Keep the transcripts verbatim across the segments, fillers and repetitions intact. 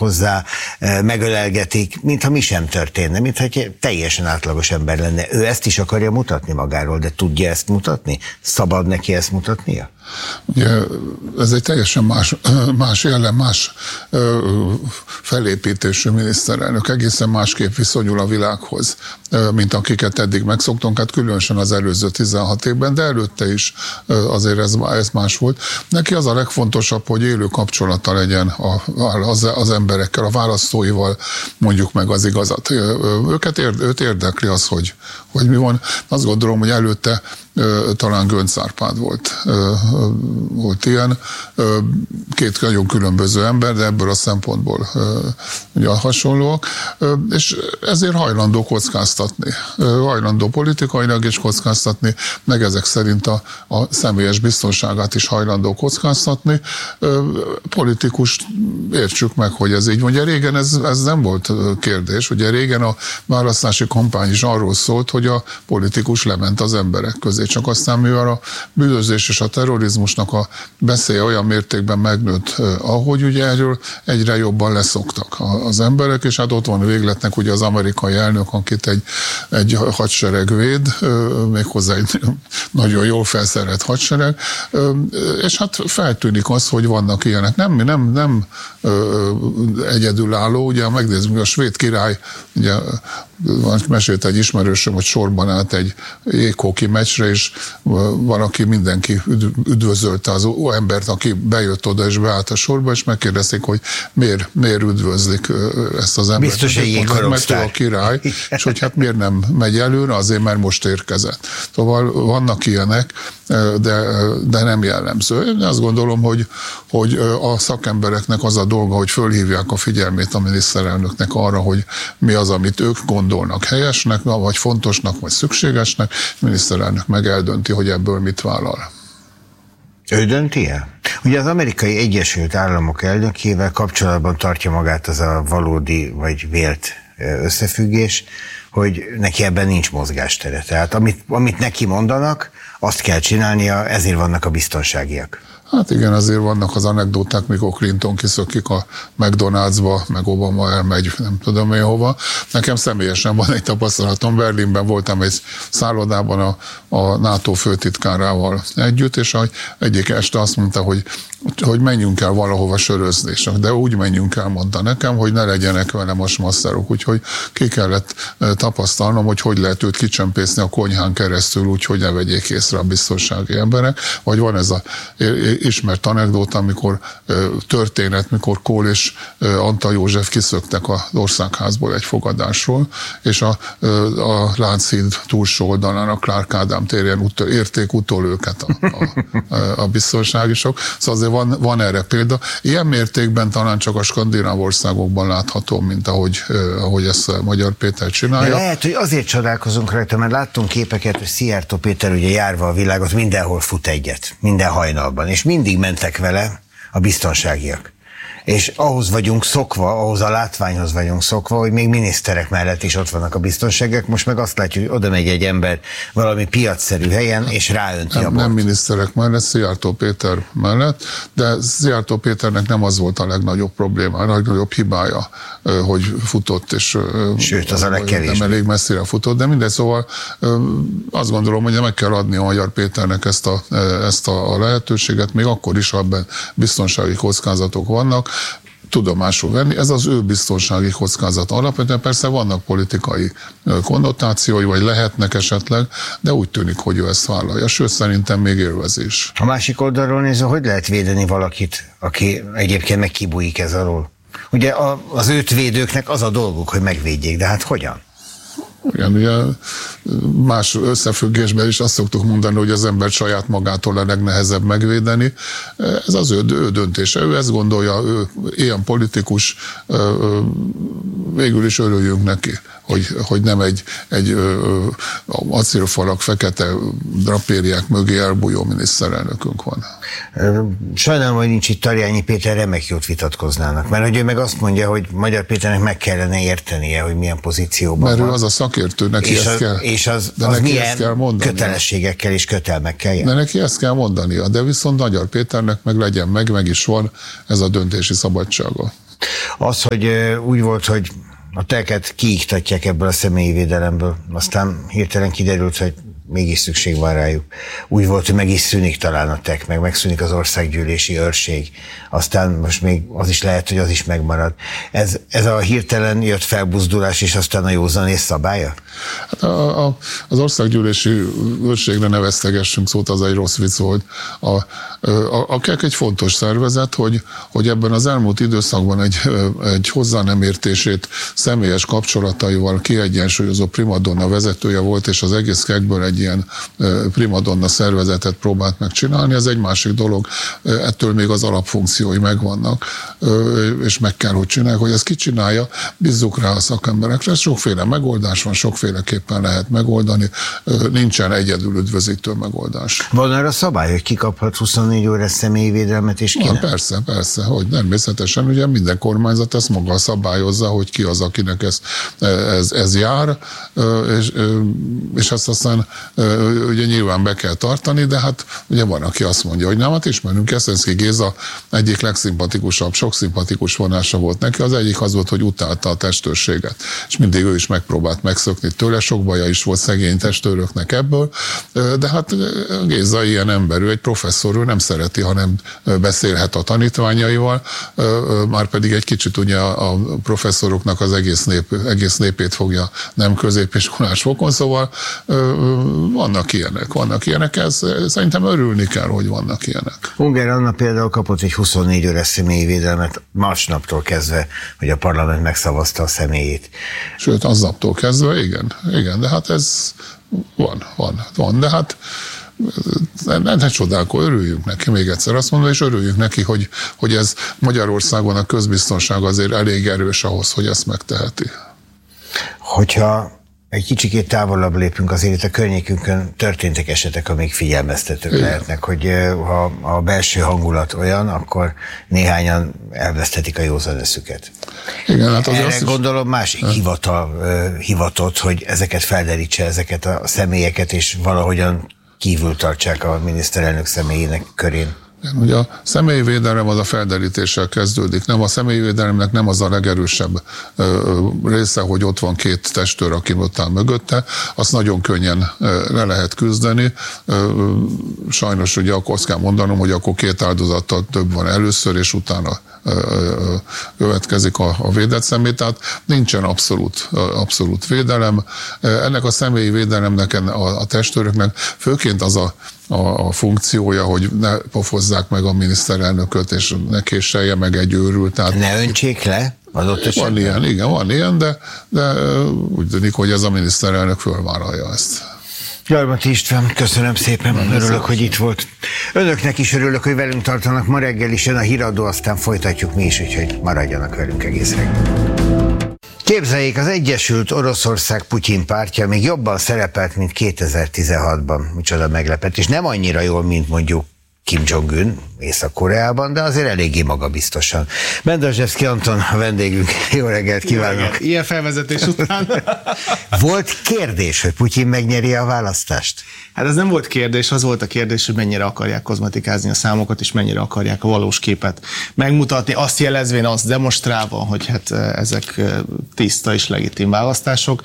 hozzá, megölelgetik, mintha mi sem történne, mintha egy teljesen átlagos ember lenne. Ő ezt is akarja mutatni magáról, de tudja ezt mutatni? Szabad neki ezt mutatnia? Ugye, ez egy teljesen más, más jellem, más felépítésű miniszterelnök, egészen másképp viszonyul a világhoz, mint akiket eddig megszoktunk, hát különösen az előző tizenhat évben, de előtte is azért ez, ez más volt. Neki az a legfontosabb, hogy élő kapcsolata legyen a, az, az emberekkel, a választóival, mondjuk meg az igazat. Őket érde, őt érdekli az, hogy, hogy mi van. Azt gondolom, hogy előtte talán Göncz Árpád volt, volt ilyen. Két nagyon különböző ember, de ebből a szempontból ugye hasonlóak, és ezért hajlandó kockáztatni. Hajlandó politikailag is kockáztatni, meg ezek szerint a, a személyes biztonságát is hajlandó kockáztatni. Politikust értsük meg, hogy ez így. Ugye régen ez, ez nem volt kérdés. Ugye régen a választási kampány is arról szólt, hogy a politikus lement az emberek közé. Csak aztán, mivel a bűnözés és a terrorizmusnak a beszélye olyan mértékben megnőtt, ahogy ugye erről egyre jobban leszoktak az emberek, és hát ott van végletnek ugye az amerikai elnök, akit egy, egy hadsereg véd, méghozzá egy nagyon jól felszerelt hadsereg, és hát feltűnik az, hogy vannak ilyenek. Nem, nem, nem egyedülálló, ugye megnézzük, a svéd király, ugye mesélt egy ismerősöm, hogy sorban állt egy jéghoki meccsre, és van, aki mindenki üdvözölte az embert, aki bejött oda és beállt a sorba, és megkérdezték, hogy miért, miért üdvözlik ezt az embert. Biztos egy jégkorongsztár. A király, és hogy hát miért nem megy előre, azért, mert most érkezett. Szóval vannak ilyenek, de, de nem jellemző. Én azt gondolom, hogy, hogy a szakembereknek az a dolga, hogy fölhívják a figyelmét a miniszterelnöknek arra, hogy mi az, amit ők gondolnak helyesnek, vagy fontosnak, vagy szükségesnek, a miniszterelnök meg eldönti, hogy ebből mit vállal. Ő dönti el? Ugye az Amerikai Egyesült Államok elnökével kapcsolatban tartja magát az a valódi vagy vélt összefüggés, hogy neki ebben nincs mozgástere. Tehát amit, amit neki mondanak, azt kell csinálnia, ezért vannak a biztonságiak. Hát igen, azért vannak az anekdóták, mikor Clinton kiszökik a McDonald'sba, meg Obama elmegy, nem tudom én hova. Nekem személyesen van egy tapasztalatom, Berlinben voltam egy szállodában a, a NATO főtitkárával együtt, és egyik este azt mondta, hogy hogy menjünk el valahova sörözni, de úgy menjünk el, mondta nekem, hogy ne legyenek velem a smasszerok, úgyhogy ki kellett tapasztalnom, hogy hogy lehet őt kicsempészni a konyhán keresztül, úgyhogy ne vegyék észre a biztonsági emberek, vagy van ez a ismert anekdóta, amikor történet, mikor Kohl és Antal József kiszöktek az Országházból egy fogadásról, és a, a Lánchíd túlsó oldalán a Clark Ádám térjen utol, érték utol őket a, a, a biztonságisok. Szóval azért van, van erre példa. Ilyen mértékben talán csak a skandináv országokban látható, mint ahogy, ahogy ezt Magyar Péter csinálja. De lehet, hogy azért csodálkozunk rajta, mert láttunk képeket, hogy Szijjártó Péter ugye járva a világot, mindenhol fut egyet, minden hajnalban, és mindig mentek vele a biztonságiak. És ahhoz vagyunk szokva, ahhoz a látványhoz vagyunk szokva, hogy még miniszterek mellett is ott vannak a biztonságok. Most meg azt látjuk, hogy oda megy egy ember valami piacszerű helyen, és ráönti nem, a bort. Nem miniszterek mellett, Szijjártó Péter mellett, de Szijjártó Péternek nem az volt a legnagyobb probléma, a legnagyobb hibája, hogy futott, és sőt, az a legkevésbé. Nem elég messzire futott, de mindegy, szóval azt gondolom, hogy meg kell adni a Magyar Péternek ezt a, ezt a lehetőséget, még akkor is, ha ebben biztonsági kockázatok vannak, tudomásul venni. Ez az ő biztonsági kockázat alapvetően. Persze vannak politikai konnotációi, vagy lehetnek esetleg, de úgy tűnik, hogy ő ezt vállalja. Sőt, szerintem még élvezi is. A másik oldalról nézve, hogy lehet védeni valakit, aki egyébként meg kibújik ez alól? Ugye az őt védőknek az a dolguk, hogy megvédjék, de hát hogyan? Igen, ugye más összefüggésben is azt szoktuk mondani, hogy az ember saját magától a legnehezebb megvédeni. Ez az ő, ő döntése. Ő ezt gondolja, ő ilyen politikus, végül is örüljünk neki, hogy, hogy nem egy, egy acélfalak, fekete drapériák mögé elbújó miniszterelnökünk van. Sajnálom, hogy nincs itt Tarjányi Péter, remek jót vitatkoznának, mert hogy ő meg azt mondja, hogy Magyar Péternek meg kellene értenie, hogy milyen pozícióban mert van. ő az a szakértő, neki és ezt az, kell, és az, de az neki milyen ezt kell mondania. Kötelességekkel és kötelmekkel jön. De neki ezt kell mondania, de viszont Magyar Péternek meg legyen meg, meg is van ez a döntési szabadsága. Az, hogy úgy volt, hogy a teket kiiktatják ebből a személyi védelemből, aztán hirtelen kiderült, hogy mégis szükség van rájuk. Úgy volt, hogy meg is szűnik talán a tek, meg megszűnik az országgyűlési őrség. Aztán most még az is lehet, hogy az is megmarad. Ez, ez a hirtelen jött felbuzdulás, és aztán a józanész szabálya? Hát a, a, az országgyűlési őrségre ne vesztegessünk szót, az egy rossz vicc volt. A, a, a kek egy fontos szervezet, hogy, hogy ebben az elmúlt időszakban egy, egy hozzá nem értését személyes kapcsolataival kiegyensúlyozó primadonna vezetője volt, és az egész kekből egy ilyen primadonna szervezetet próbált megcsinálni. Ez egy másik dolog, ettől még az alapfunkciói megvannak, és meg kell, hogy csinálják, hogy ezt kicsinálja, bízzuk rá a szakemberekre. Sokféle megoldás van, sokféleképpen lehet megoldani, nincsen egyedül üdvözítő megoldás. Van arra szabály, hogy ki kaphat huszonnégy órás személyi védelmet, és ki van, nem? Persze, persze, hogy természetesen ugye minden kormányzat ezt maga szabályozza, hogy ki az, akinek ez, ez, ez jár, és, és ezt aztán ugye nyilván be kell tartani, de hát ugye van, aki azt mondja, hogy nem, hát ismerünk, Keszenszky Géza egyik legszimpatikusabb, sok szimpatikus vonása volt neki, az egyik az volt, hogy utálta a testőrséget, és mindig ő is megpróbált megszökni tőle, sok baja is volt szegény testőröknek ebből, de hát Géza ilyen ember, ő egy professzor, ő nem szereti, hanem beszélhet a tanítványaival, már pedig egy kicsit ugye a professzoroknak az egész, nép, egész népét fogja nem középiskolás fokon, szóval vannak ilyenek, vannak ilyenek, ez, szerintem örülni kell, hogy vannak ilyenek. Ungár Anna például kapott egy huszonnégy órás személyi védelmet másnaptól kezdve, hogy a parlament megszavazta a személyét. Sőt, aznaptól kezdve, igen, igen, de hát ez van, van, van, de hát ne, ne csodálko, örüljünk neki, még egyszer azt mondom, és örüljünk neki, hogy, hogy ez Magyarországon a közbiztonság azért elég erős ahhoz, hogy ezt megteheti. Hogyha egy kicsikét távolabb lépünk, azért itt a környékünkön történtek esetek, amik figyelmeztetők igen. lehetnek, hogy ha a belső hangulat olyan, akkor néhányan elvesztetik a józan eszüket. Igen, hát Erre azt gondolom másik hivatal, hivatott, hogy ezeket felderítse, ezeket a személyeket, és valahogyan kívül tartsák a miniszterelnök személyének körén. Ugye a személyi védelem az a felderítéssel kezdődik. Nem, a személyi védelemnek nem az a legerősebb ö, része, hogy ott van két testőr, aki ott áll mögötte. Azt nagyon könnyen ö, le lehet küzdeni. Ö, sajnos ugye akkor azt kell mondanom, hogy akkor két áldozattal több van először, és utána ö, ö, következik a, a védett személy. Tehát nincsen abszolút, abszolút védelem. Ennek a személyi védelemnek, a, a testőröknek főként az a A, a funkciója, hogy ne pofozzák meg a miniszterelnököt, és ne késelje meg egy őrült. Tehát ne öntsék le? Adott van ilyen, igen, van ilyen, de, de úgy tűnik, hogy ez a miniszterelnök fölvállalja ezt. Gyarmati István, köszönöm szépen, nem örülök, szépen. Hogy itt volt. Önöknek is örülök, hogy velünk tartanak. Ma reggel is jön a híradó, aztán folytatjuk mi is, úgyhogy maradjanak velünk egész reggel. Képzeljék, az Egyesült Oroszország Putyin pártja még jobban szerepelt, mint kétezer-tizenhatban. Micsoda meglepetés. Nem annyira jól, mint mondjuk Kim Jong-un Észak-Koreában, de azért eléggé magabiztosan. Bendazsevszky Anton a vendégünk. Jó reggelt kívánok! Ilyen felvezetés után. Volt kérdés, hogy Putyin megnyeri a választást? Hát ez nem volt kérdés, az volt a kérdés, hogy mennyire akarják kozmetikázni a számokat, és mennyire akarják a valós képet megmutatni, azt jelezvén, azt demonstrálva, hogy hát ezek tiszta és legitim választások.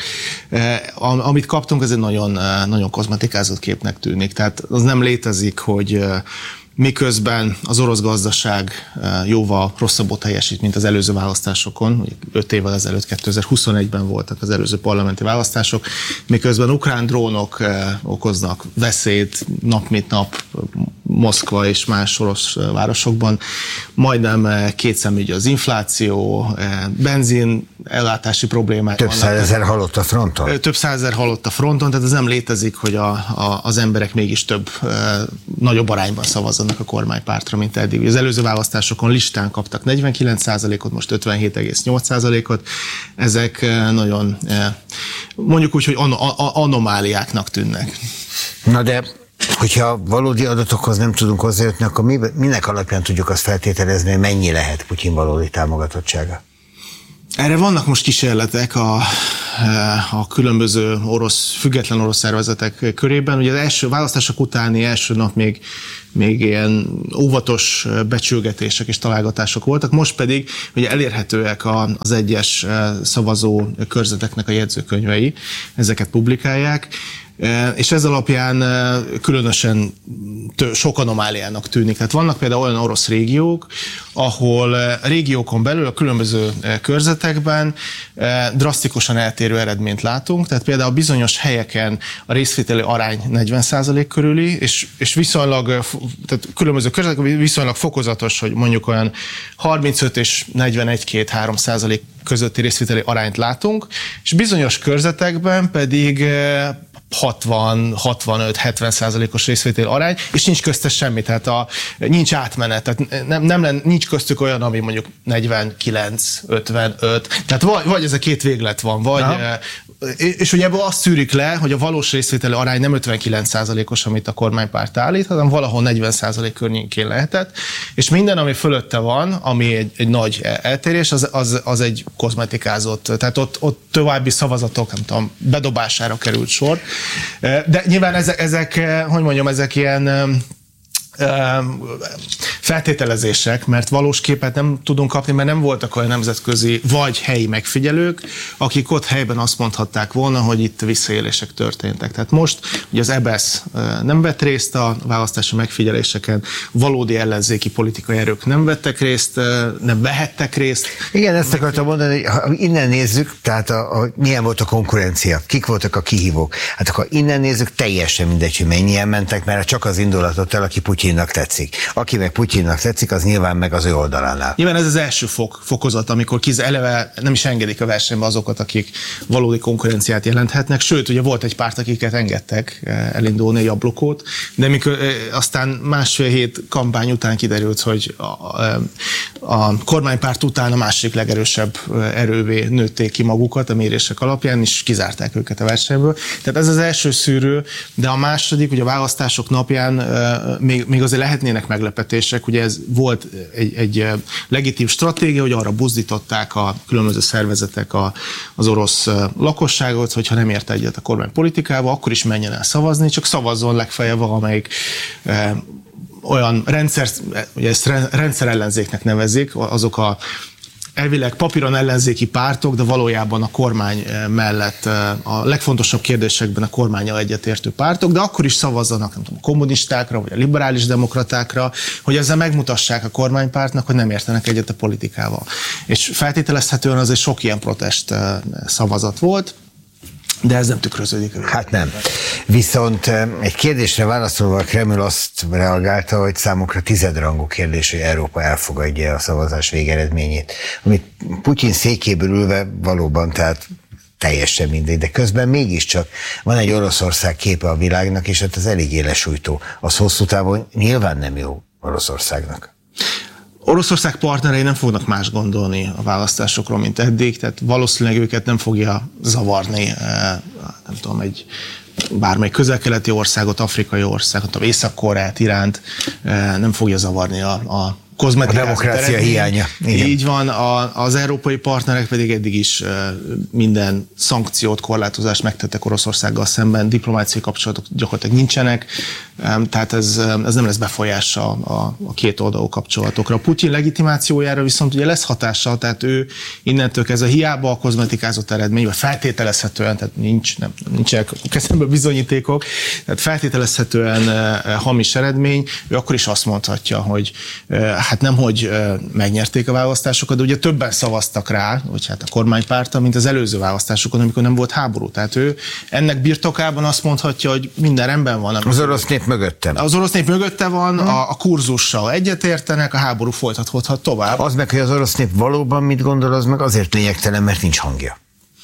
Amit kaptunk, ez egy nagyon, nagyon kozmetikázott képnek tűnik. Tehát az nem létezik, hogy miközben az orosz gazdaság jóval rosszabbot teljesít, mint az előző választásokon, öt évvel ezelőtt, kétezer-huszonegyben voltak az előző parlamenti választások, miközben ukrán drónok okoznak veszélyt nap mint nap Moszkva és más orosz városokban, majdnem kétszemügy az infláció, benzin ellátási problémák Több százezer halott a fronton? Több százezer halott a fronton, tehát ez nem létezik, hogy a, a, az emberek mégis több, nagyobb arányban szavazzanak a kormánypártra, mint eddig. Az előző választásokon listán kaptak negyvenkilenc százalékot, most ötvenhét egész nyolc százalékot. Ezek nagyon, mondjuk úgy, hogy an, a, anomáliáknak tűnnek. Na de, hogyha valódi adatokhoz nem tudunk hozzájutni, akkor mi, minek alapján tudjuk azt feltételezni, hogy mennyi lehet Putyin valódi támogatottsága? Erre vannak most kísérletek, a a különböző orosz, független orosz szervezetek körében. Ugye az első választások utáni első nap még, még ilyen óvatos becsülgetések és találgatások voltak, most pedig ugye elérhetőek az egyes szavazó körzeteknek a jegyzőkönyvei, ezeket publikálják, és ez alapján különösen sok anomáliának tűnik. Tehát vannak például olyan orosz régiók, ahol régiókon belül a különböző körzetekben drasztikusan eltérő eredményt látunk. Tehát például bizonyos helyeken a részvételi arány negyven százalék körüli, és, és viszonylag, tehát különböző körzetekben viszonylag fokozatos, hogy mondjuk olyan harmincöt és negyvenegy-két-három százalék közötti részvételi arányt látunk, és bizonyos körzetekben pedig hatvan-hatvanöt-hetven százalékos részvétel arány, és nincs köztes semmi, tehát a, nincs átmenet, tehát nem, nem len, nincs köztük olyan, ami mondjuk negyvenkilenc ötvenöt, tehát vagy, vagy ez a két véglet van, vagy, Aha. és ugye ebből azt szűrik le, hogy a valós részvételi arány nem ötvenkilenc százalékos, amit a kormánypárt állít, hanem valahol negyven százalék környékén lehetett, és minden, ami fölötte van, ami egy, egy nagy eltérés, az, az, az egy kozmetikázott, tehát ott, ott további szavazatok, nem tudom, bedobására került sor. De nyilván ezek, ezek, hogy mondjam, ezek ilyen feltételezések, mert valós képet nem tudunk kapni, mert nem voltak olyan nemzetközi vagy helyi megfigyelők, akik ott helyben azt mondhatták volna, hogy itt visszaélések történtek. Tehát most ugye az e bé e es nem vett részt a választási megfigyeléseken, valódi ellenzéki politikai erők nem vettek részt, nem vehettek részt. Igen, ezt akartam mondani, hogy ha innen nézzük, tehát a, a, milyen volt a konkurencia, kik voltak a kihívók. Hát akkor innen nézzük, teljesen mindegy, hogy mennyien mentek, mert csak az indulatot el, aki Putyinnak tetszik. Aki meg Putyinnak tetszik, az nyilván meg az ő oldalánál. Nyilván ez az első fok, fokozat, amikor kiz eleve nem is engedik a versenybe azokat, akik valódi konkurenciát jelenthetnek. Sőt, ugye volt egy párt, akiket engedtek elindulni, Jablokót, de mikor aztán másfél hét kampány után kiderült, hogy a, a, a kormánypárt után a másik legerősebb erővé nőtték ki magukat a mérések alapján, és kizárták őket a versenyből. Tehát ez az első szűrő, de a második, ugye a választások napján még, még azért lehetnének meglepetések. Ugye ez volt egy, egy legitim stratégia, hogy arra buzdították a különböző szervezetek a, az orosz lakosságot, hogyha nem ért egyet a kormány politikával, akkor is menjen el szavazni, csak szavazzon legfeljebb valamelyik eh, olyan rendszer, ugye ezt rendszerellenzéknek nevezik, azok a elvileg papíron ellenzéki pártok, de valójában a kormány mellett a legfontosabb kérdésekben a kormánnyal egyetértő pártok, de akkor is szavazzanak, nem tudom, kommunistákra, vagy a liberális demokratákra, hogy ezzel megmutassák a kormánypártnak, hogy nem értenek egyet a politikával. És feltételezhetően azért sok ilyen protest szavazat volt, de ez nem tükröződik. Hát nem. Viszont egy kérdésre válaszolva a Kreml azt reagálta, hogy számukra tizedrangú kérdés, hogy Európa elfogadja a szavazás végeredményét. Amit Putyin székéből ülve valóban, tehát teljesen mindegy, de közben mégiscsak van egy Oroszország képe a világnak, és hát ez eléggé lesújtó. Az hosszú távon nyilván nem jó Oroszországnak. Oroszország partnerei nem fognak más gondolni a választásokról, mint eddig, tehát valószínűleg őket nem fogja zavarni, nem tudom, egy bármely közel-keleti országot, afrikai országot, Észak-Koreát, Iránt nem fogja zavarni a, a kozmetikai. A demokrácia hiánya. Igen. Így van, a, az európai partnerek pedig eddig is minden szankciót, korlátozást megtettek Oroszországgal szemben, diplomáciai kapcsolatok gyakorlatilag nincsenek, tehát ez, ez nem lesz befolyása a, a két oldalú kapcsolatokra. A Putyin legitimációjára viszont ugye lesz hatással, tehát ő innentől kezdve hiába a kozmetikázott eredmény, vagy feltételezhetően, tehát nincs, nem, nincsenek kezemből bizonyítékok, tehát feltételezhetően hamis eredmény, ő akkor is azt mondhatja, hogy hát nem, hogy megnyerték a választásokat, de ugye többen szavaztak rá, hogy hát a kormánypárta, mint az előző választásokon, amikor nem volt háború. Tehát ő ennek birtokában azt mondhatja, hogy minden rendben van. Az orosz nép mögötte. Az orosz nép mögötte van, hmm. a, a kurzussal egyetértenek, a háború folytatódhat tovább. Az meg, hogy az orosz nép valóban mit gondol, az meg azért lényegtelen, mert nincs hangja.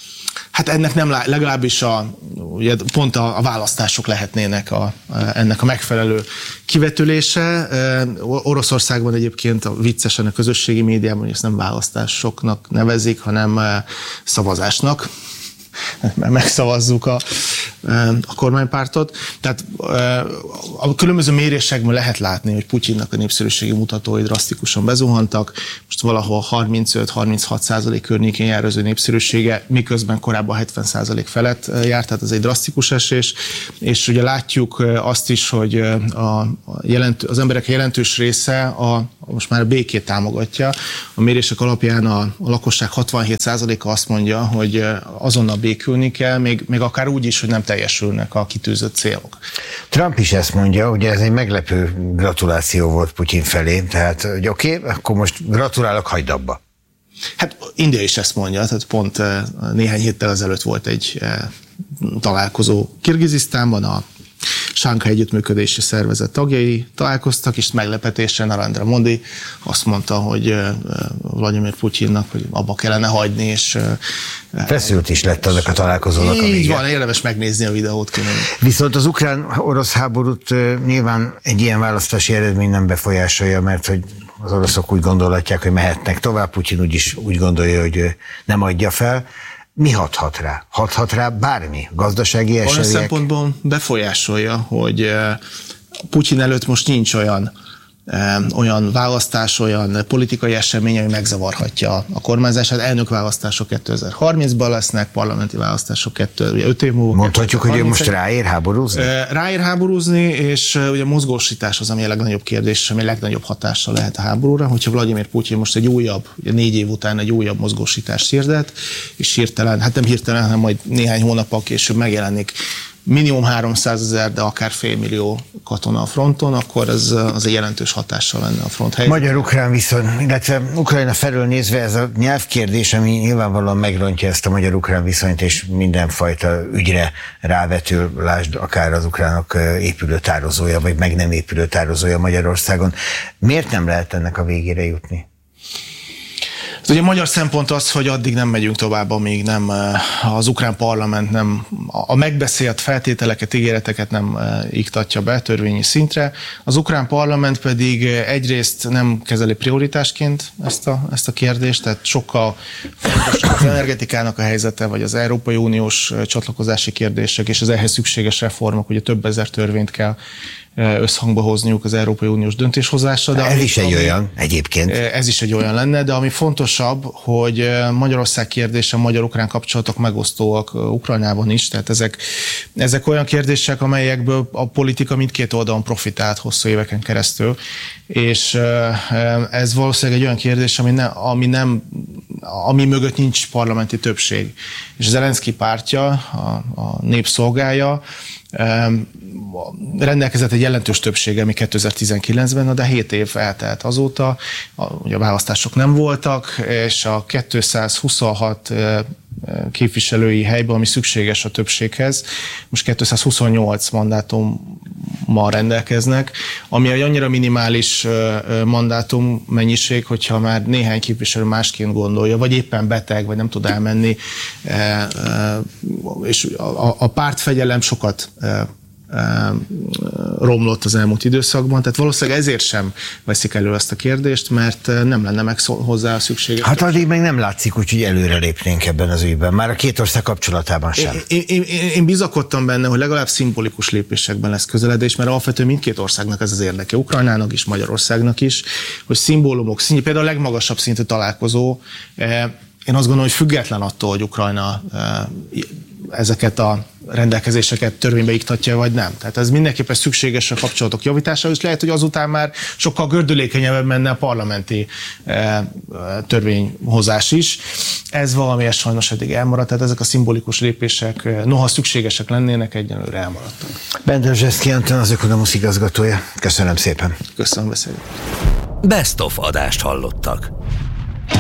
Hát ennek nem, legalábbis a, ugye pont a, a választások lehetnének a, a, ennek a megfelelő kivetülése. Oroszországban egyébként a viccesen a közösségi médiában, hogy ezt nem választásoknak nevezik, hanem szavazásnak. Mert megszavazzuk a, a kormánypártot. Tehát a különböző mérésekben lehet látni, hogy Putyinnak a népszerűségi mutatói drasztikusan bezuhantak. Most valahol harmincöt-harminchat százalék környékén jár az ő népszerűsége, miközben korábban hetven százalék felett járt, tehát ez egy drasztikus esés. És ugye látjuk azt is, hogy a jelentő, az emberek jelentős része a, most már a békét támogatja. A mérések alapján a, a lakosság hatvanhét százaléka azt mondja, hogy azonnal békülni kell, még, még akár úgy is, hogy nem teljesülnek a kitűzött célok. Trump is ezt mondja, ugye ez egy meglepő gratuláció volt Putyin felé, tehát hogy oké, okay, akkor most gratulálok, hagyd abba. Hát India is ezt mondja, tehát pont néhány héttel ezelőtt volt egy találkozó Kirgizisztánban, a Shanghai Együttműködési Szervezet tagjai találkoztak, és meglepetésre Narendra Modi azt mondta, hogy Vladimir Putyinnak hogy abba kellene hagyni, és feszült is lett annak a találkozónak a így van, érdemes megnézni a videót. Külön. Viszont az ukrán-orosz háborút nyilván egy ilyen választási eredmény nem befolyásolja, mert hogy az oroszok úgy gondolhatják, hogy mehetnek tovább, Putyin úgyis úgy gondolja, hogy nem adja fel. Mi hathat rá? Hathat rá bármi? Gazdasági esélyek? Olyan szempontból befolyásolja, hogy Putyin előtt most nincs olyan, olyan választás, olyan politikai esemény, ami megzavarhatja a kormányzását. Elnökválasztások kétezer-harmincban lesznek, parlamenti választások öt év múlva. Mondhatjuk, hogy ő most ráér háborúzni? Ráér háborúzni, és ugye a mozgósítás az, ami a legnagyobb kérdés, ami a legnagyobb hatással lehet a háborúra. Hogyha Vladimir Putyin most egy újabb, ugye négy év után egy újabb mozgósítást hirdet, és hirtelen, hát nem hirtelen, hanem majd néhány hónappal később megjelenik minimum háromszázezer, de akár félmillió katona a fronton, akkor ez az egy jelentős hatással lenne a front helyzetben. Magyar-ukrán viszony, illetve Ukrajna felől nézve ez a nyelvkérdés, ami nyilvánvalóan megrontja ezt a magyar-ukrán viszonyt, és mindenfajta ügyre rávetül, lásd akár az ukránok épülőtározója, vagy meg nem épülőtározója Magyarországon. Miért nem lehet ennek a végére jutni? Ugye a magyar szempont az, hogy addig nem megyünk tovább, amíg nem az ukrán parlament nem a megbeszélt feltételeket, ígéreteket nem iktatja be törvényi szintre. Az ukrán parlament pedig egyrészt nem kezeli prioritásként ezt a, ezt a kérdést, tehát sokkal fontosabb az energetikának a helyzete, vagy az Európai Uniós csatlakozási kérdések, és az ehhez szükséges reformok, ugye több ezer törvényt kell összhangba hozniuk az Európai Uniós döntéshozással. De ez ami, is egy ami, olyan egyébként. Ez is egy olyan lenne, de ami fontosabb, hogy Magyarország kérdése, magyar-ukrán kapcsolatok megosztóak Ukrajnában is, tehát ezek, ezek olyan kérdések, amelyekből a politika mindkét oldalon profitált hosszú éveken keresztül, és ez valószínűleg egy olyan kérdés, ami, ne, ami, nem, ami mögött nincs parlamenti többség. És Zelenszky pártja, a, a népszolgája, rendelkezett egy jelentős többsége, ami kétezer-tizenkilencben, de hét év eltelt azóta, a, ugye a választások nem voltak, és a kétszázhuszonhat képviselői helyben, ami szükséges a többséghez, most kétszázhuszonnyolc mandátummal rendelkeznek, ami egy annyira minimális mandátum mennyiség, hogyha már néhány képviselő másként gondolja, vagy éppen beteg, vagy nem tud elmenni, és a pártfegyelem sokat romlott az elmúlt időszakban, tehát valószínűleg ezért sem veszik elő ezt a kérdést, mert nem lenne meg hozzá a szükséges. Hát addig meg nem látszik úgy, hogy előre lépnénk ebben az ügyben, már a két ország kapcsolatában sem. Én, én, én, én bizakodtam benne, hogy legalább szimbolikus lépésekben lesz közeledés, mert alapvetően mindkét országnak ez az érdeke, Ukrajnának is, Magyarországnak is, hogy szimbólumok, szintű, például a legmagasabb szintű találkozó, én azt gondolom, hogy független attól, hogy Ukrajna ezeket a rendelkezéseket törvénybe iktatja, vagy nem. Tehát ez mindenképpen szükséges a kapcsolatok javításához, és lehet, hogy azután már sokkal gördülékenyebben menne a parlamenti e, törvényhozás is. Ez valamiért sajnos eddig elmaradt, tehát ezek a szimbolikus lépések, noha szükségesek lennének, egyenlőre elmaradtak. Bender Zseszki Anton, az Ökonomusz igazgatója. Köszönöm szépen. Köszönöm, beszéljük. Best of adást hallottak.